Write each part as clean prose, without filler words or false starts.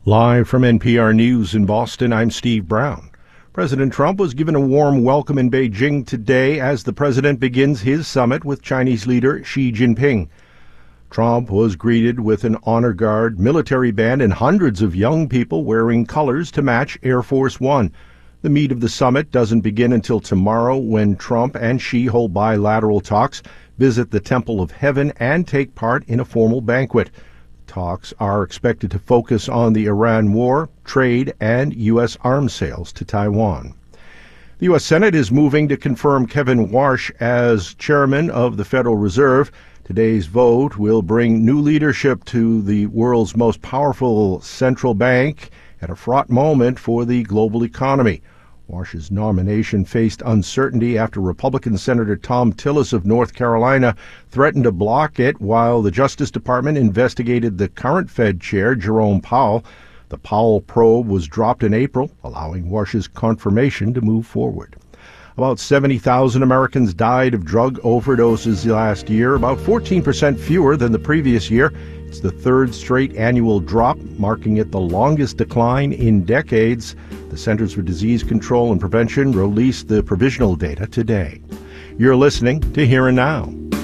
Live from NPR News in Boston, I'm Steve Brown. President Trump was given a warm welcome in Beijing today as the president begins his summit with Chinese leader Xi Jinping. Trump was greeted with an honor guard, military band, and hundreds of young people wearing colors to match Air Force One. The meat of the summit doesn't begin until tomorrow when Trump and Xi hold bilateral talks, visit the Temple of Heaven, and take part in a formal banquet. Talks are expected to focus on the Iran war, trade, and U.S. arms sales to Taiwan. The U.S. Senate is moving to confirm Kevin Warsh as chairman of the Federal Reserve. Today's vote will bring new leadership to the world's most powerful central bank at a fraught moment for the global economy. Warsh's nomination faced uncertainty after Republican Senator Thom Tillis of North Carolina threatened to block it while the Justice Department investigated the current Fed chair, Jerome Powell. The Powell probe was dropped in April, allowing Warsh's confirmation to move forward. About 70,000 Americans died of drug overdoses last year, about 14% fewer than the previous year. It's the third straight annual drop, marking it the longest decline in decades. The Centers for Disease Control and Prevention released the provisional data today. You're listening to Here and Now.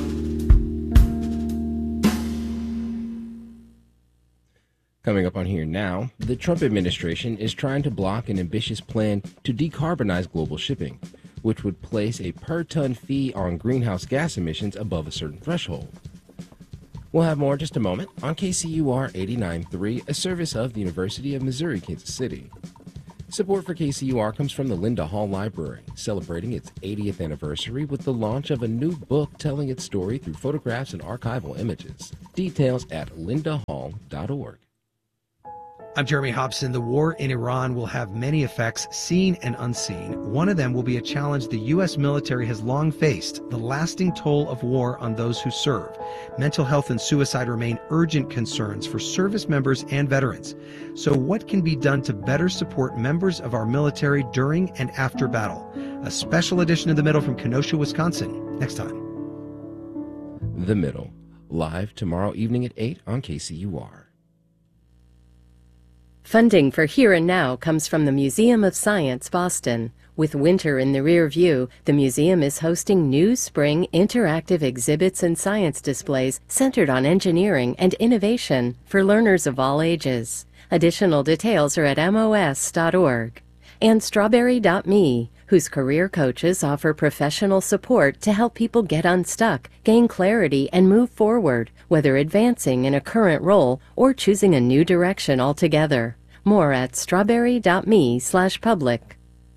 Coming up on Here Now, the Trump administration is trying to block an ambitious plan to decarbonize global shipping, which would place a per-ton fee on greenhouse gas emissions above a certain threshold. We'll have more in just a moment on KCUR 89.3, a service of the University of Missouri, Kansas City. Support for KCUR comes from the Linda Hall Library, celebrating its 80th anniversary with the launch of a new book telling its story through photographs and archival images. Details at lindahall.org. I'm Jeremy Hobson. The war in Iran will have many effects, seen and unseen. One of them will be a challenge the U.S. military has long faced, the lasting toll of war on those who serve. Mental health and suicide remain urgent concerns for service members and veterans. So what can be done to better support members of our military during and after battle? A special edition of The Middle from Kenosha, Wisconsin, next time. The Middle, live tomorrow evening at 8 on KCUR. Funding for Here and Now comes from the Museum of Science, Boston. With winter in the rear view, the museum is hosting new spring interactive exhibits and science displays centered on engineering and innovation for learners of all ages. Additional details are at mos.org. And Strawberry.me, whose career coaches offer professional support to help people get unstuck, gain clarity, and move forward, whether advancing in a current role or choosing a new direction altogether. More at strawberry.me/public.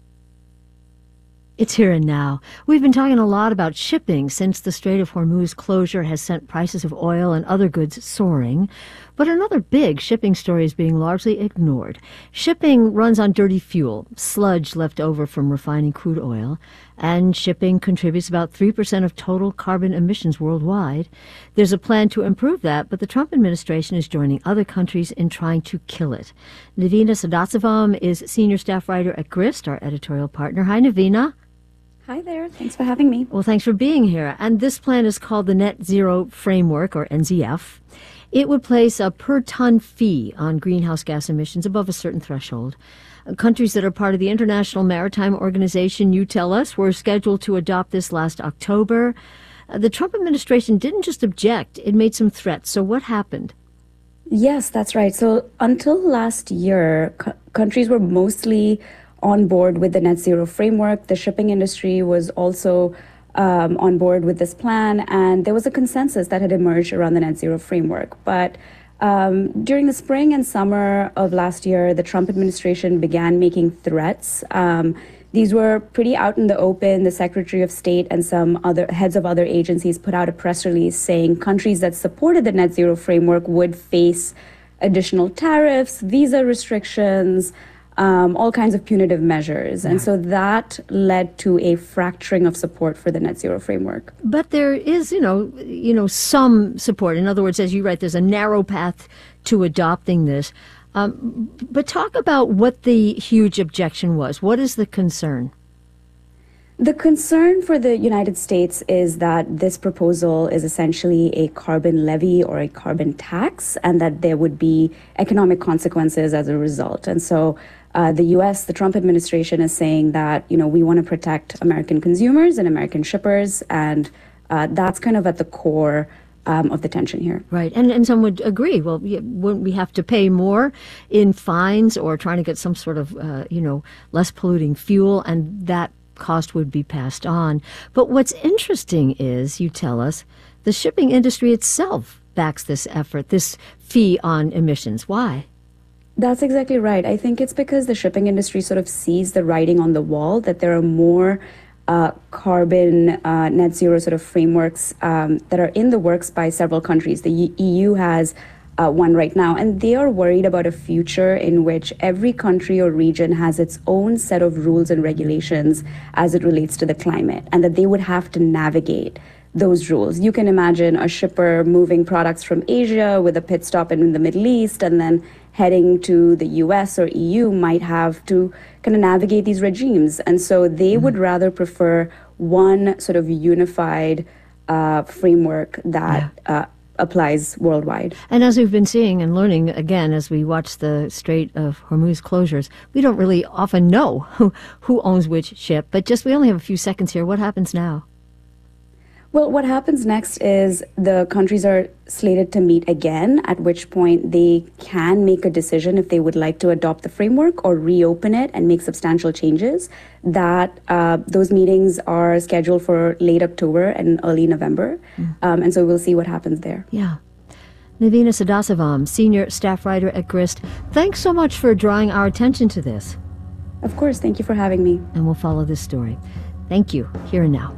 It's Here and Now. We've been talking a lot about shipping since the Strait of Hormuz closure has sent prices of oil and other goods soaring. But another big shipping story is being largely ignored. Shipping runs on dirty fuel, sludge left over from refining crude oil, and shipping contributes about 3% of total carbon emissions worldwide. There's a plan to improve that, but the Trump administration is joining other countries in trying to kill it. Navina Sadasivam is senior staff writer at Grist, our editorial partner. Hi, Navina. Hi there. Thanks for having me. Well, thanks for being here. And this plan is called the Net Zero Framework, or NZF. It would place a per-ton fee on greenhouse gas emissions above a certain threshold. Countries that are part of the International Maritime Organization, you tell us, were scheduled to adopt this last October. The Trump administration didn't just object, it made some threats. So what happened? Yes, that's right. So until last year, countries were mostly on board with the net zero framework. The shipping industry was also on board with this plan, and there was a consensus that had emerged around the net zero framework. But during the spring and summer of last year, the Trump administration began making threats. These were pretty out in the open. The Secretary of State and some other heads of other agencies put out a press release saying countries that supported the net zero framework would face additional tariffs, visa restrictions, all kinds of punitive measures. And so that led to a fracturing of support for the net zero framework. But there is, some support. In other words, as you write, there's a narrow path to adopting this. But talk about what the huge objection was. What is the concern? The concern for the United States is that this proposal is essentially a carbon levy or a carbon tax, and that there would be economic consequences as a result. And so the U.S., the Trump administration is saying that, we want to protect American consumers and American shippers, and that's kind of at the core of the tension here. Right. And some would agree, well, wouldn't we have to pay more in fines or trying to get some sort of, less polluting fuel, and that cost would be passed on. But what's interesting is, you tell us, the shipping industry itself backs this effort, this fee on emissions. Why? That's exactly right. I think it's because the shipping industry sort of sees the writing on the wall that there are more carbon net zero sort of frameworks that are in the works by several countries. The EU has one right now, and they are worried about a future in which every country or region has its own set of rules and regulations as it relates to the climate, and that they would have to navigate those rules. You can imagine a shipper moving products from Asia with a pit stop in the Middle East and then heading to the US or EU might have to kind of navigate these regimes. And so they would rather prefer one sort of unified framework that applies worldwide. And as we've been seeing and learning, again, as we watch the Strait of Hormuz closures, we don't really often know who owns which ship, but we only have a few seconds here. What happens now? Well, what happens next is the countries are slated to meet again, at which point they can make a decision if they would like to adopt the framework or reopen it and make substantial changes. Those meetings are scheduled for late October and early November. And so we'll see what happens there. Yeah. Navina Sadasavam, senior staff writer at Grist, thanks so much for drawing our attention to this. Of course. Thank you for having me. And we'll follow this story. Thank you. Here and now.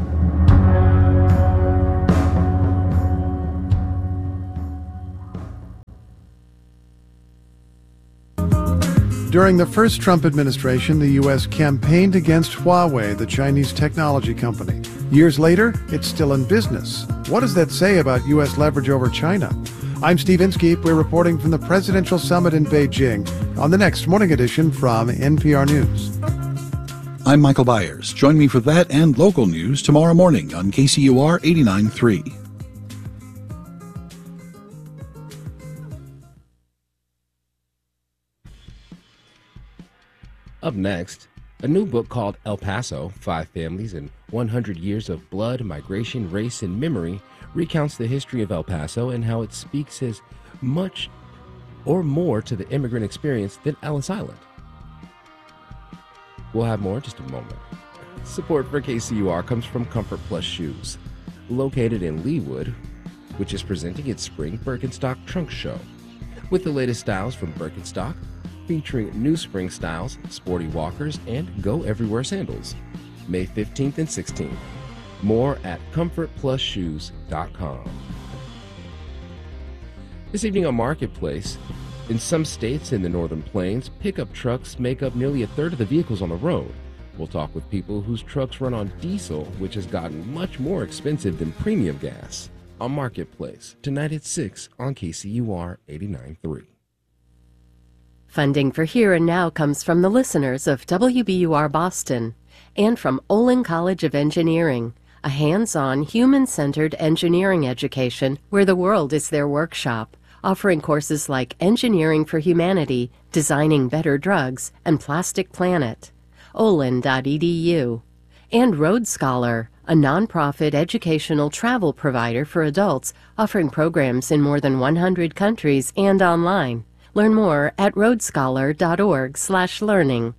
During the first Trump administration, the U.S. campaigned against Huawei, the Chinese technology company. Years later, it's still in business. What does that say about U.S. leverage over China? I'm Steve Inskeep. We're reporting from the Presidential Summit in Beijing on the next morning edition from NPR News. I'm Michael Byers. Join me for that and local news tomorrow morning on KCUR 89.3. Up next, a new book called El Paso, 5 Families and 100 Years of Blood, Migration, Race, and Memory recounts the history of El Paso and how it speaks as much or more to the immigrant experience than Ellis Island. We'll have more in just a moment. Support for KCUR comes from Comfort Plus Shoes, located in Leawood, which is presenting its Spring Birkenstock Trunk Show, with the latest styles from Birkenstock, featuring new spring styles, sporty walkers, and Go Everywhere sandals. May 15th and 16th. More at ComfortPlusShoes.com. This evening on Marketplace, in some states in the Northern Plains, pickup trucks make up nearly a third of the vehicles on the road. We'll talk with people whose trucks run on diesel, which has gotten much more expensive than premium gas. On Marketplace, tonight at 6 on KCUR 89.3. Funding for Here and Now comes from the listeners of WBUR Boston and from Olin College of Engineering, a hands-on, human-centered engineering education where the world is their workshop, offering courses like Engineering for Humanity, Designing Better Drugs, and Plastic Planet. olin.edu. And Road Scholar, a nonprofit educational travel provider for adults offering programs in more than 100 countries and online. Learn more at roadscholar.org/learning.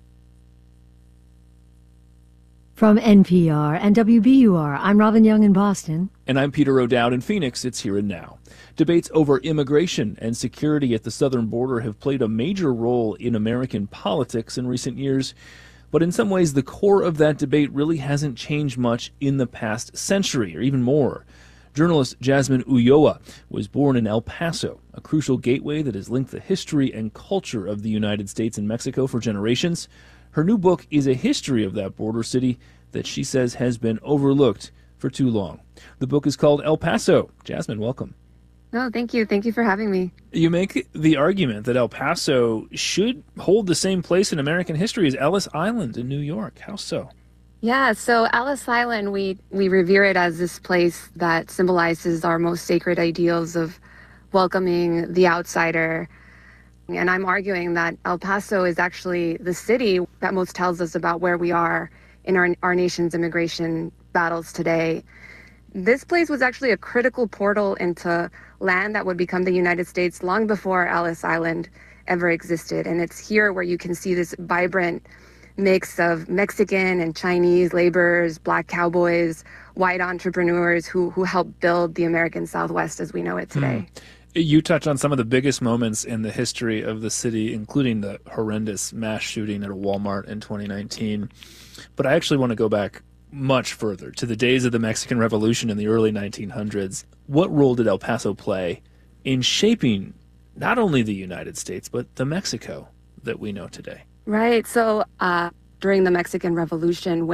From NPR and WBUR, I'm Robin Young in Boston. And I'm Peter O'Dowd in Phoenix. It's Here and Now. Debates over immigration and security at the southern border have played a major role in American politics in recent years. But in some ways, the core of that debate really hasn't changed much in the past century, or even more. Journalist Jasmine Ulloa was born in El Paso, a crucial gateway that has linked the history and culture of the United States and Mexico for generations. Her new book is a history of that border city that she says has been overlooked for too long. The book is called El Paso. Jasmine, welcome. Oh, thank you. Thank you for having me. You make the argument that El Paso should hold the same place in American history as Ellis Island in New York. How so? Yeah, so Ellis Island, we revere it as this place that symbolizes our most sacred ideals of welcoming the outsider. And I'm arguing that El Paso is actually the city that most tells us about where we are in our nation's immigration battles today. This place was actually a critical portal into land that would become the United States long before Ellis Island ever existed. And it's here where you can see this vibrant mix of Mexican and Chinese laborers, Black cowboys, white entrepreneurs who helped build the American Southwest as we know it today. You touch on some of the biggest moments in the history of the city, including the horrendous mass shooting at a Walmart in 2019. But I actually want to go back much further to the days of the Mexican Revolution in the early 1900s. What role did El Paso play in shaping not only the United States, but the Mexico that we know today? Right. So during the Mexican Revolution,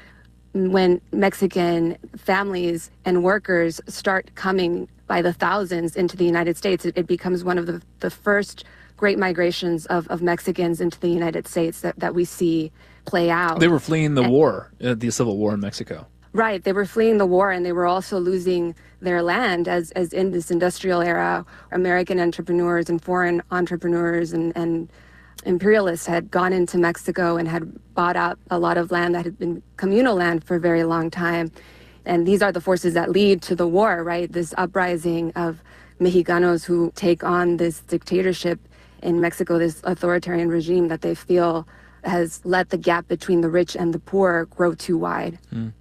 when Mexican families and workers start coming by the thousands into the United States, it becomes one of the first great migrations of Mexicans into the United States that we see play out. They were fleeing the war, the Civil War in Mexico. Right. They were fleeing the war, and they were also losing their land as in this industrial era, American entrepreneurs and foreign entrepreneurs and imperialists had gone into Mexico and had bought up a lot of land that had been communal land for a very long time. And these are the forces that lead to the war, right? This uprising of Mexicanos who take on this dictatorship in Mexico, this authoritarian regime that they feel has let the gap between the rich and the poor grow too wide.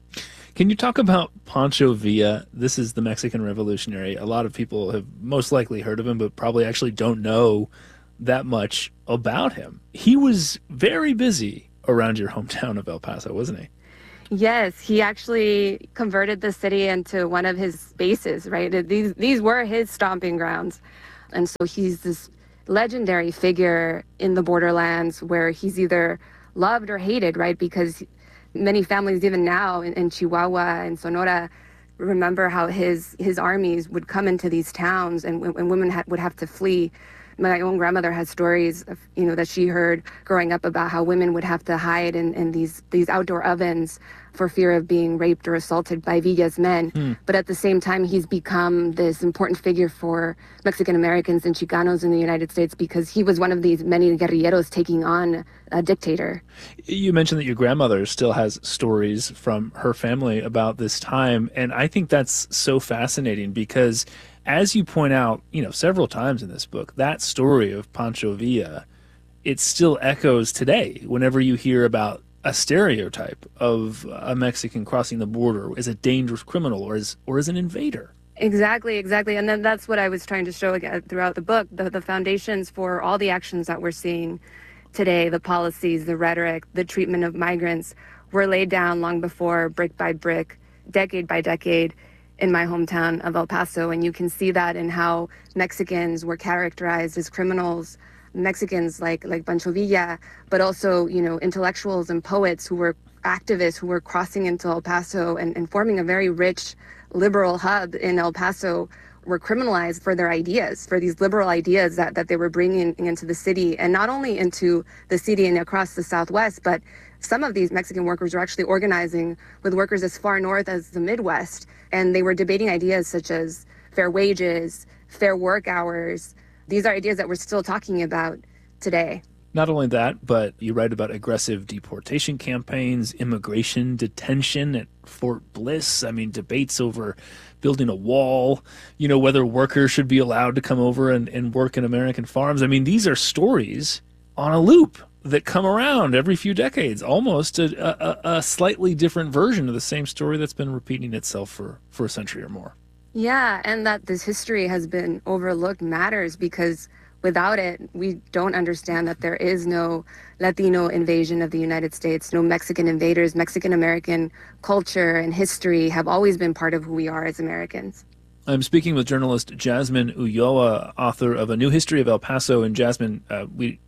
Can you talk about Pancho Villa? This is the Mexican revolutionary. A lot of people have most likely heard of him, but probably actually don't know that much about him. He was very busy around your hometown of El Paso, wasn't he? Yes, he actually converted the city into one of his bases, right? These were his stomping grounds. And so he's this legendary figure in the borderlands where he's either loved or hated, right? Because many families, even now in Chihuahua and Sonora, remember how his armies would come into these towns and women would have to flee. My own grandmother has stories of, that she heard growing up about how women would have to hide in these outdoor ovens for fear of being raped or assaulted by Villa's men. But at the same time, he's become this important figure for Mexican Americans and Chicanos in the United States because he was one of these many guerrilleros taking on a dictator. You mentioned that your grandmother still has stories from her family about this time, and I think that's so fascinating because, as you point out, several times in this book, that story of Pancho Villa, it still echoes today whenever you hear about a stereotype of a Mexican crossing the border as a dangerous criminal or as an invader. Exactly. And then that's what I was trying to show again throughout the book. The foundations for all the actions that we're seeing today, the policies, the rhetoric, the treatment of migrants were laid down long before, brick by brick, decade by decade, in my hometown of El Paso. And you can see that in how Mexicans were characterized as criminals, Mexicans like Pancho Villa, but also, intellectuals and poets who were activists who were crossing into El Paso and forming a very rich liberal hub in El Paso were criminalized for their ideas, for these liberal ideas that they were bringing into the city, and not only into the city and across the Southwest, but some of these Mexican workers were actually organizing with workers as far north as the Midwest, and they were debating ideas such as fair wages, fair work hours. These are ideas that we're still talking about today. Not only that, but you write about aggressive deportation campaigns, immigration detention at Fort Bliss. Debates over building a wall, whether workers should be allowed to come over and work in American farms. These are stories on a loop that come around every few decades, almost a slightly different version of the same story that's been repeating itself for a century or more. Yeah, and that this history has been overlooked matters because without it, we don't understand that there is no Latino invasion of the United States, no Mexican invaders. Mexican American culture and history have always been part of who we are as Americans. I'm speaking with journalist Jasmine Ulloa, author of A New History of El Paso. And Jasmine, we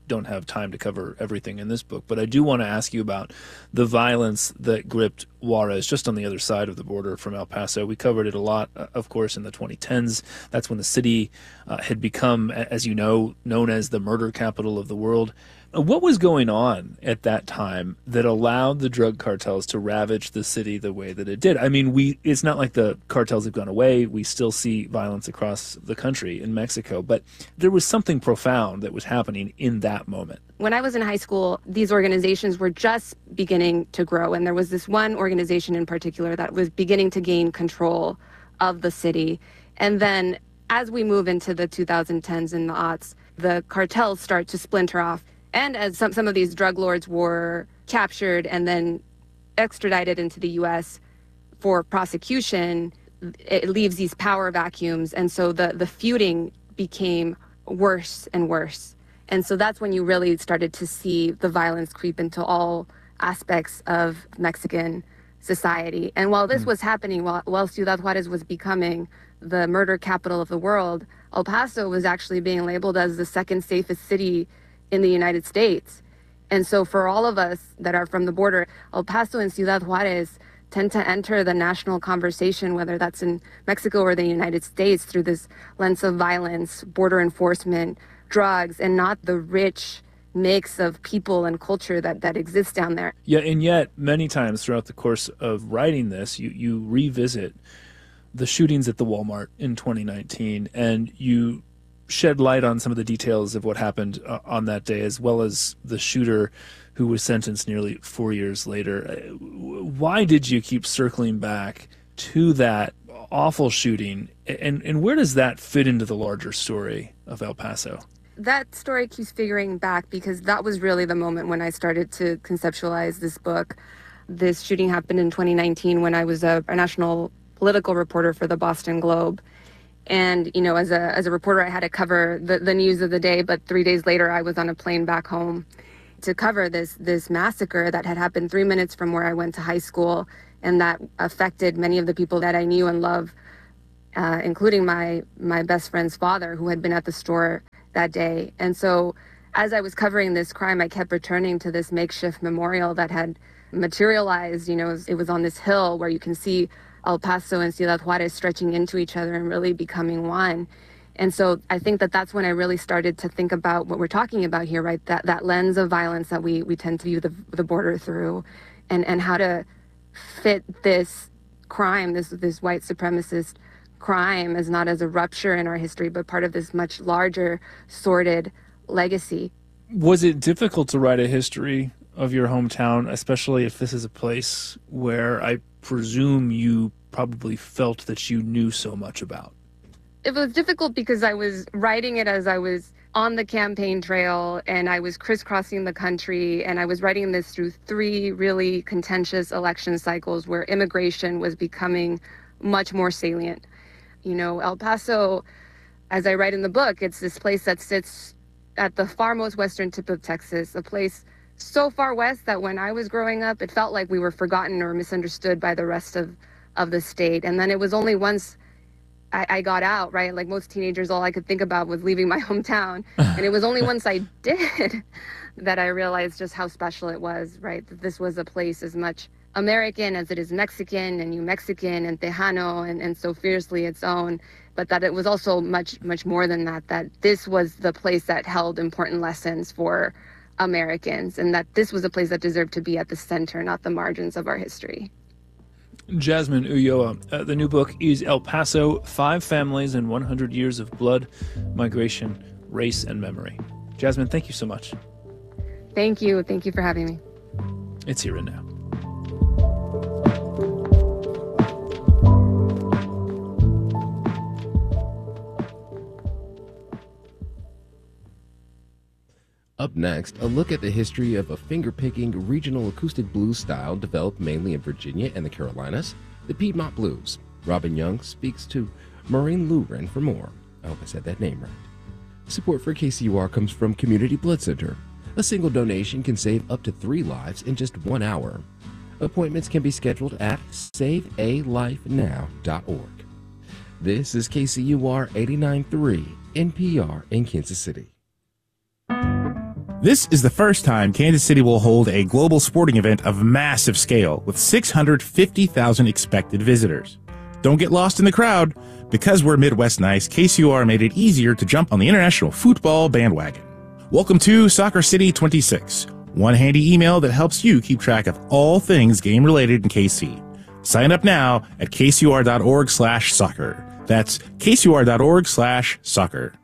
don't have time to cover everything in this book, but I do want to ask you about the violence that gripped Juarez just on the other side of the border from El Paso. We covered it a lot, of course, in the 2010s. That's when the city had become, as you know, known as the murder capital of the world. What was going on at that time that allowed the drug cartels to ravage the city the way that it did? I mean, it's not like the cartels have gone away. We still see violence across the country in Mexico, but there was something profound that was happening in that moment. When I was in high school, these organizations were just beginning to grow, and there was this one organization in particular that was beginning to gain control of the city. And then as we move into the 2010s and the aughts, the cartels start to splinter off. And as some of these drug lords were captured and then extradited into the U.S. for prosecution, it leaves these power vacuums. And so the feuding became worse and worse. And so that's when you really started to see the violence creep into all aspects of Mexican society. And while this was happening, while Ciudad Juarez was becoming the murder capital of the world, El Paso was actually being labeled as the second safest city in the United States. And so for all of us that are from the border, El Paso and Ciudad Juarez tend to enter the national conversation, whether that's in Mexico or the United States, through this lens of violence, border enforcement, drugs, and not the rich mix of people and culture that exists down there. Yeah, and yet many times throughout the course of writing this, you revisit the shootings at the Walmart in 2019, and you shed light on some of the details of what happened on that day, as well as the shooter who was sentenced nearly 4 years later. Why did you keep circling back to that awful shooting, and where does that fit into the larger story of El Paso? That story keeps figuring back because that was really the moment when I started to conceptualize this book. This shooting happened in 2019 when I was a national political reporter for the Boston Globe. And, you know, as a reporter, I had to cover the news of the day. But 3 days later, I was on a plane back home to cover this massacre that had happened 3 minutes from where I went to high school, and that affected many of the people that I knew and loved, including my best friend's father, who had been at the store that day. And so as I was covering this crime, I kept returning to this makeshift memorial that had materialized. You know, it was on this hill where you can see El Paso and Ciudad Juarez stretching into each other and really becoming one. And so I think that's when I really started to think about what we're talking about here, right? That lens of violence that we tend to view the border through, and how to fit this crime, this white supremacist crime, as not as a rupture in our history, but part of this much larger, sordid legacy. Was it difficult to write a history of your hometown, especially if this is a place where I presume you probably felt that you knew so much about? It was difficult because I was writing it as I was on the campaign trail, and I was crisscrossing the country, and I was writing this through 3 really contentious election cycles where immigration was becoming much more salient. You know, El Paso, as I write in the book, it's this place that sits at the far most western tip of Texas, a place so far west that when I was growing up, it felt like we were forgotten or misunderstood by the rest of the state. And then it was only once I got out, right? Like most teenagers, all I could think about was leaving my hometown. And it was only once I did that I realized just how special it was, right? That this was a place as much American as it is Mexican and New Mexican and Tejano and so fiercely its own, but that it was also much, much more than that, that this was the place that held important lessons for Americans, and that this was a place that deserved to be at the center, not the margins of our history. Jasmine Ulloa, the new book is El Paso, 5 Families and 100 Years of Blood, Migration, Race, and Memory. Jasmine, thank you so much. Thank you. Thank you for having me. It's Here and Now. Up next, a look at the history of a finger-picking regional acoustic blues style developed mainly in Virginia and the Carolinas, the Piedmont Blues. Robin Young speaks to Maureen Louren for more. I hope I said that name right. Support for KCUR comes from Community Blood Center. A single donation can save up to 3 lives in just 1 hour. Appointments can be scheduled at savealifenow.org. This is KCUR 89.3 NPR in Kansas City. This is the first time Kansas City will hold a global sporting event of massive scale with 650,000 expected visitors. Don't get lost in the crowd. Because we're Midwest nice, KCOR made it easier to jump on the international football bandwagon. Welcome to Soccer City 26, one handy email that helps you keep track of all things game-related in KC. Sign up now at kcor.org/soccer. That's kcor.org/soccer.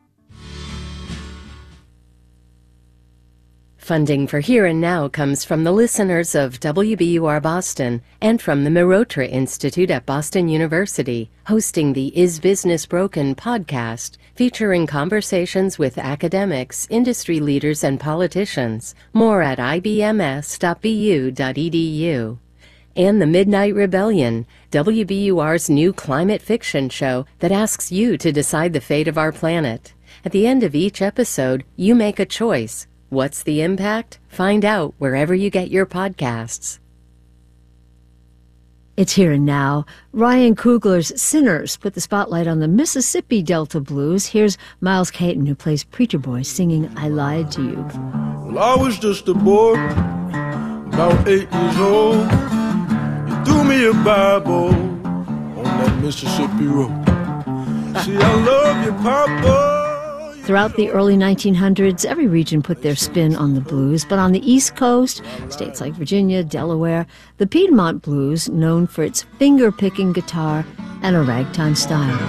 Funding for Here and Now comes from the listeners of WBUR Boston and from the Mirotra Institute at Boston University, hosting the Is Business Broken podcast, featuring conversations with academics, industry leaders, and politicians. More at ibms.bu.edu. And The Midnight Rebellion, WBUR's new climate fiction show that asks you to decide the fate of our planet. At the end of each episode, you make a choice. What's the impact? Find out wherever you get your podcasts. It's Here and Now. Ryan Coogler's Sinners put the spotlight on the Mississippi Delta Blues. Here's Miles Caton, who plays Preacher Boy, singing I Lied to You. Well, I was just a boy, about 8 years old. You threw me a Bible on that Mississippi road. See, I love you, Papa. Throughout the early 1900s, every region put their spin on the blues, but on the East Coast, states like Virginia, Delaware, the Piedmont blues, known for its finger-picking guitar and a ragtime style.